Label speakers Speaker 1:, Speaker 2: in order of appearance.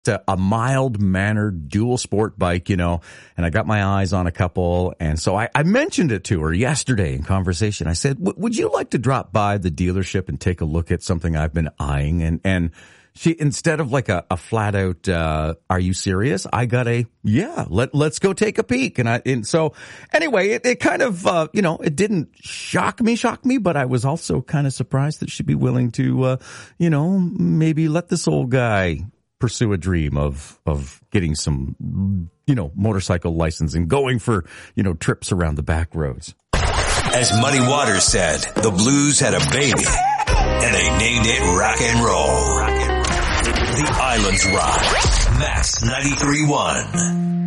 Speaker 1: a mild-mannered dual sport bike, you know, and I got my eyes on a couple. And so I mentioned it to her yesterday in conversation. I said, would you like to drop by the dealership and take a look at something I've been eyeing? And she, instead of like a flat out, are you serious? I got let's go take a peek. And so anyway, it kind of, you know, it didn't shock me, but I was also kind of surprised that she'd be willing to, you know, maybe let this old guy pursue a dream of getting some, you know, motorcycle license and going for, you know, trips around the back roads.
Speaker 2: As Muddy Waters said, the Blues had a baby and they named it rock and roll. The Islands Rock. Max 93.1.